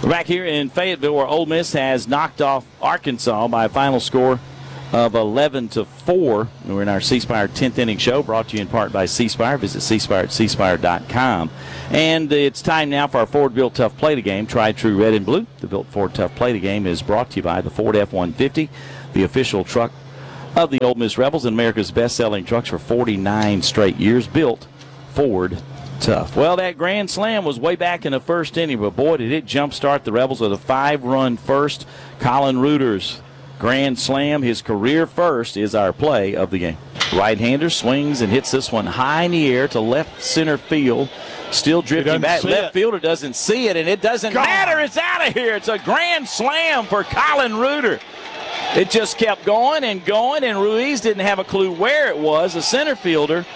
We're back here in Fayetteville where Ole Miss has knocked off Arkansas by a final score of 11-4. We're in our C Spire 10th inning show, brought to you in part by C Spire. Visit cspire at cspire.com. And it's time now for our Ford Built Tough Play-to game. Tried true red and blue. The Built Ford Tough Play-to game is brought to you by the Ford F-150, the official truck of the Ole Miss Rebels and America's best-selling trucks for 49 straight years. Built Ford Tough. Well, that grand slam was way back in the first inning, but boy, did it jumpstart the Rebels with a 5-run first. Colin Reuter's grand slam, his career first, is our play of the game. Right-hander swings and hits this one high in the air to left center field. Still drifting back. Left fielder doesn't see it, and it doesn't matter. It's out of here. It's a grand slam for Colin Reuter. It just kept going, and Ruiz didn't have a clue where it was. The center fielder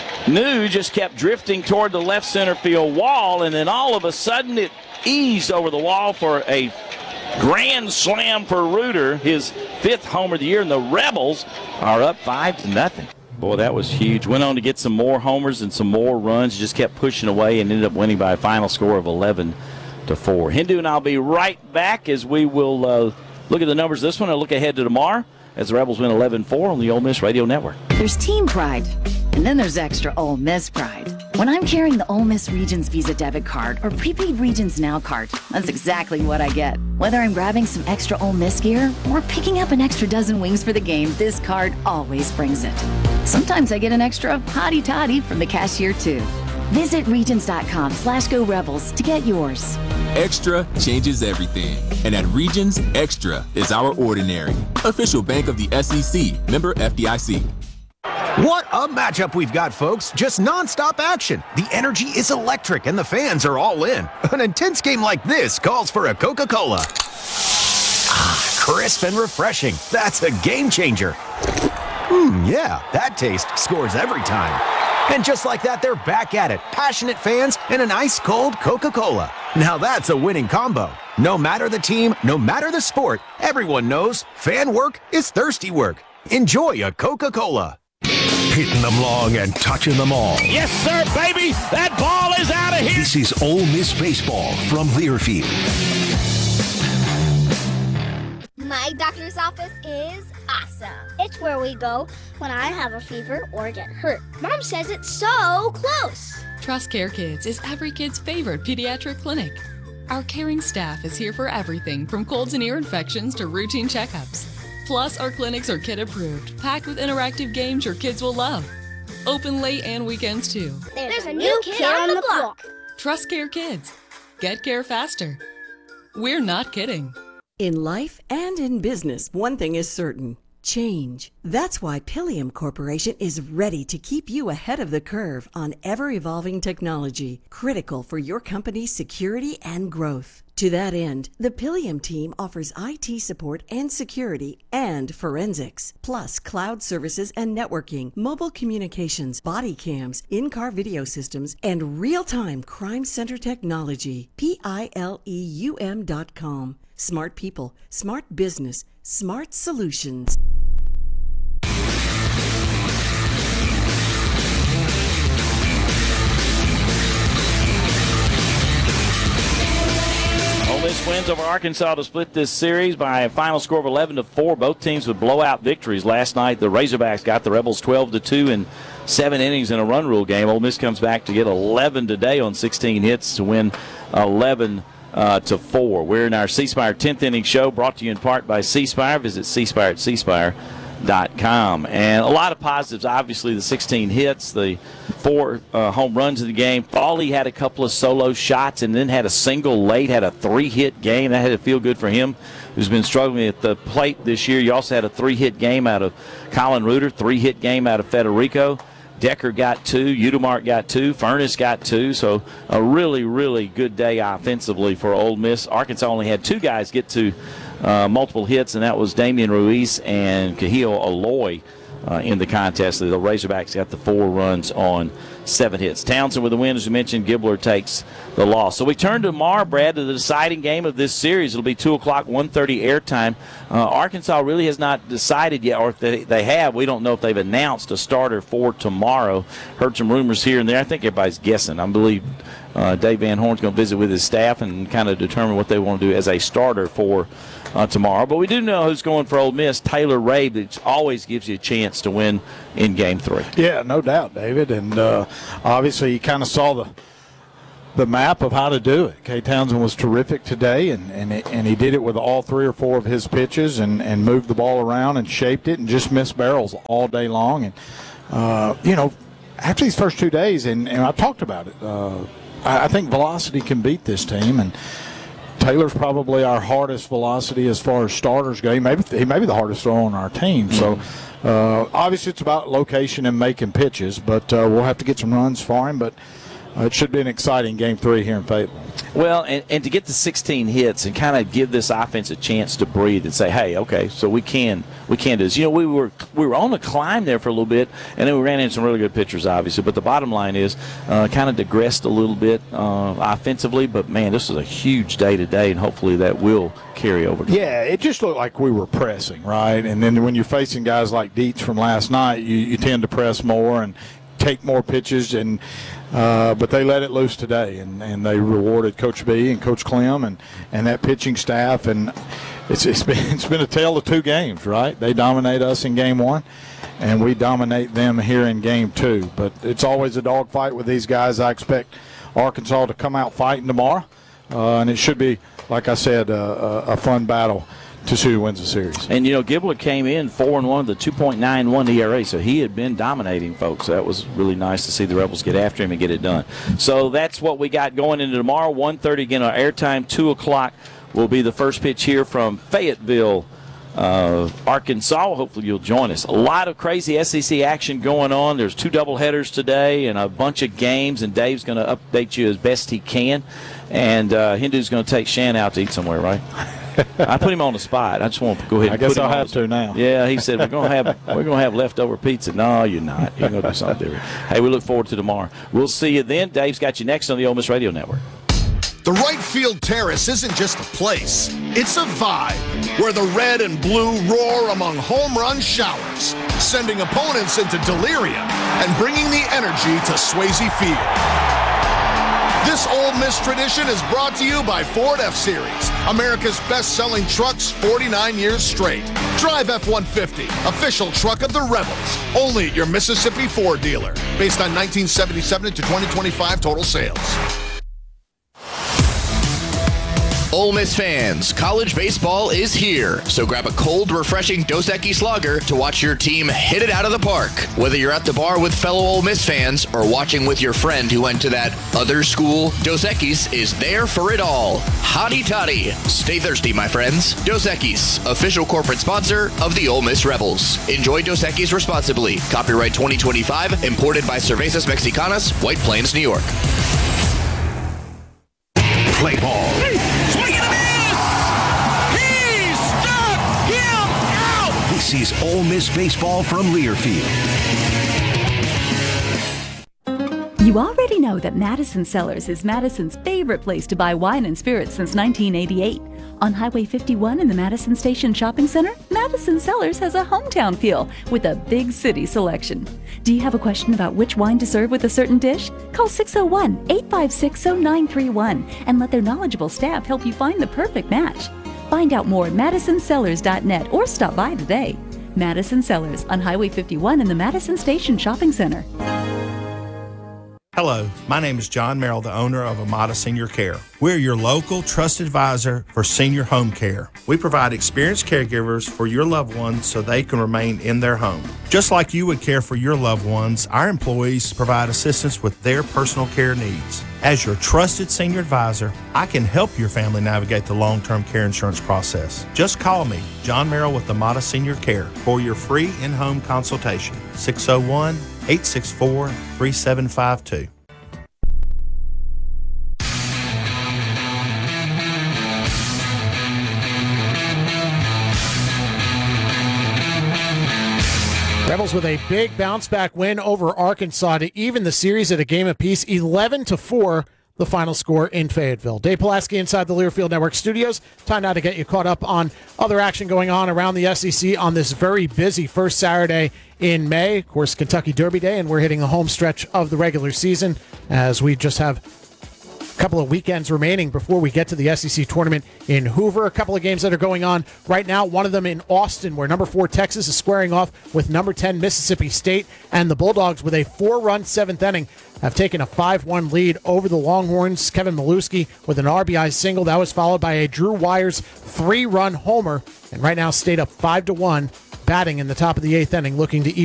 just kept drifting toward the left center field wall, and then all of a sudden it eased over the wall for a grand slam for Reuter, his 5th homer of the year, and the Rebels are up 5-0. Boy, that was huge. Went on to get some more homers and some more runs, just kept pushing away and ended up winning by a final score of 11-4. Hindu and I'll be right back as we will look at the numbers of this one and look ahead to tomorrow as the Rebels win 11-4 on the Ole Miss Radio Network. There's team pride, and then there's extra Ole Miss pride. When I'm carrying the Ole Miss Regions Visa debit card or prepaid Regions Now card, that's exactly what I get. Whether I'm grabbing some extra Ole Miss gear or picking up an extra dozen wings for the game, this card always brings it. Sometimes I get an extra hottie toddy from the cashier too. Visit Regions.com/Go Rebels to get yours. Extra changes everything. And at Regions, Extra is our ordinary. Official bank of the SEC. Member FDIC. What a matchup we've got, folks. Just nonstop action. The energy is electric and the fans are all in. An intense game like this calls for a Coca-Cola. Ah, crisp and refreshing. That's a game changer. Yeah, that taste scores every time. And just like that, they're back at it. Passionate fans and an ice-cold Coca-Cola. Now that's a winning combo. No matter the team, no matter the sport, everyone knows fan work is thirsty work. Enjoy a Coca-Cola. Hitting them long and touching them all. Yes, sir, baby. That ball is out of here. This is Ole Miss Baseball from Learfield. My doctor's office is awesome. It's where we go when I have a fever or get hurt. Mom says it's so close. Trust Care Kids is every kid's favorite pediatric clinic. Our caring staff is here for everything from colds and ear infections to routine checkups. Plus, our clinics are kid-approved, packed with interactive games your kids will love. Open late and weekends, too. There's a new kid on the block. Trust Care Kids. Get care faster. We're not kidding. In life and in business, one thing is certain. Change. That's why Pilium Corporation is ready to keep you ahead of the curve on ever-evolving technology, critical for your company's security and growth. To that end, the Pilium team offers IT support and security and forensics, plus cloud services and networking, mobile communications, body cams, in-car video systems, and real-time crime center technology. Pileum.com. Smart people, smart business, smart solutions. Ole Miss wins over Arkansas to split this series by a final score of 11-4. Both teams with blowout victories. Last night, the Razorbacks got the Rebels 12-2 in 7 innings in a run rule game. Ole Miss comes back to get 11 today on 16 hits to win 11-4. We're in our C Spire 10th inning show, brought to you in part by C Spire. Visit cspire at cspire.com. And a lot of positives, obviously, the 16 hits, the 4 home runs of the game. Fawley had a couple of solo shots and then had a single late, had a 3-hit game. That had to feel good for him, who's been struggling at the plate this year. You also had a 3-hit game out of Colin Reuter, 3-hit game out of Federico. Decker got 2, Udemark got 2, Furness got 2. So a really, really good day offensively for Ole Miss. Arkansas only had 2 guys get to multiple hits, and that was Damian Ruiz and Kahil Aloy in the contest. The Razorbacks got the 4 runs on 7 hits. Townsend with the win, as we mentioned. Gibbler takes the loss. So we turn tomorrow, Brad, to the deciding game of this series. It'll be 2 o'clock, 1:30 airtime. Arkansas really has not decided yet, or if they have, we don't know if they've announced a starter for tomorrow. Heard some rumors here and there. I think everybody's guessing. I believe Dave Van Horn's going to visit with his staff and kind of determine what they want to do as a starter for tomorrow. But we do know who's going for Ole Miss, Taylor Rabe, which always gives you a chance to win in Game 3. Yeah, no doubt, David. And obviously you kind of saw the map of how to do it. Kay Townsend was terrific today, and he did it with all 3 or 4 of his pitches and moved the ball around and shaped it and just missed barrels all day long. And, after these first 2 days, and I talked about it, I think velocity can beat this team, and Taylor's probably our hardest velocity as far as starters go. He may be the hardest thrower on our team. So obviously it's about location and making pitches, but we'll have to get some runs for him. But it should be an exciting Game 3 here in Fayetteville. Well, and to get the 16 hits and kind of give this offense a chance to breathe and say, hey, okay, so we can do this. We were on a climb there for a little bit, and then we ran into some really good pitchers, obviously. But the bottom line is kind of digressed a little bit offensively. But, man, this was a huge day today, and hopefully that will carry over. Yeah, it just looked like we were pressing, right? And then when you're facing guys like Dietz from last night, you tend to press more and take more pitches, and but they let it loose today, and they rewarded Coach B and Coach Clem and that pitching staff, and it's been a tale of 2 games, right? They dominate us in Game 1, and we dominate them here in Game 2. But it's always a dogfight with these guys. I expect Arkansas to come out fighting tomorrow, and it should be, like I said, a fun battle to see who wins the series. And, Gibbler came in 4-1 with a 2.91 ERA, so he had been dominating folks. That was really nice to see the Rebels get after him and get it done. So that's what we got going into tomorrow. 1:30 again, our airtime. 2 o'clock will be the first pitch here from Fayetteville, Arkansas. Hopefully you'll join us. A lot of crazy SEC action going on. There's 2 doubleheaders today and a bunch of games, and Dave's going to update you as best he can. And Hindu's going to take Shan out to eat somewhere, right? I put him on the spot. I just want to go ahead and I guess put him I'll on have to now. Yeah, he said we're going to have leftover pizza. No, you're not. You're going to do something different. Hey, we look forward to tomorrow. We'll see you then. Dave's got you next on the Ole Miss Radio Network. The right field terrace isn't just a place, it's a vibe where the red and blue roar among home run showers, sending opponents into delirium and bringing the energy to Swayze Field. This Ole Miss tradition is brought to you by Ford F-Series, America's best-selling trucks 49 years straight. Drive F-150, official truck of the Rebels, only at your Mississippi Ford dealer, based on 1977 to 2025 total sales. Ole Miss fans, college baseball is here, so grab a cold, refreshing Dos Equis lager to watch your team hit it out of the park. Whether you're at the bar with fellow Ole Miss fans or watching with your friend who went to that other school, Dos Equis is there for it all. Hotty toddy. Stay thirsty, my friends. Dos Equis, official corporate sponsor of the Ole Miss Rebels. Enjoy Dos Equis responsibly. Copyright 2025, imported by Cervezas Mexicanas, White Plains, New York. Play ball. This is Ole Miss baseball from Learfield. You already know that Madison Cellars is Madison's favorite place to buy wine and spirits since 1988. On Highway 51 in the Madison Station Shopping Center, Madison Cellars has a hometown feel with a big city selection. Do you have a question about which wine to serve with a certain dish? Call 601-856-0931 and let their knowledgeable staff help you find the perfect match. Find out more at madisonCellars.net or stop by today. Madison Cellars on Highway 51 in the Madison Station Shopping Center. Hello, my name is John Merrill, the owner of Amada Senior Care. We're your local trusted advisor for senior home care. We provide experienced caregivers for your loved ones so they can remain in their home. Just like you would care for your loved ones, our employees provide assistance with their personal care needs. As your trusted senior advisor, I can help your family navigate the long-term care insurance process. Just call me, John Merrill with Amada Senior Care, for your free in-home consultation. 601-864-3752. Rebels with a big bounce-back win over Arkansas to even the series at a game apiece, 11-4, the final score in Fayetteville. Dave Pulaski inside the Learfield Network studios. Time now to get you caught up on other action going on around the SEC on this very busy first Saturday in May. Of course, Kentucky Derby Day, and we're hitting the home stretch of the regular season as we just have couple of weekends remaining before we get to the SEC tournament in Hoover. A couple of games that are going on right now. One of them in Austin, where number 4 Texas is squaring off with number 10 Mississippi State, and the Bulldogs with a 4-run seventh inning have taken a 5-1 lead over the Longhorns. Kevin Maluski with an RBI single. That was followed by a Drew Wires 3-run homer, and right now State up 5-1, batting in the top of the 8th inning, looking to even